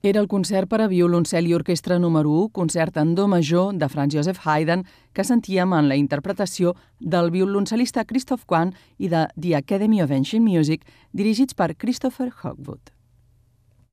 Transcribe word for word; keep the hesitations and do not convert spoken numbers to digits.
Era el concert per a violoncel i orquestra número u, concert en do major de Franz Joseph Haydn, que sentíem en la interpretació del violoncel·lista Christoph Quandt i de The Academy of Ancient Music, dirigits per Christopher Hogwood.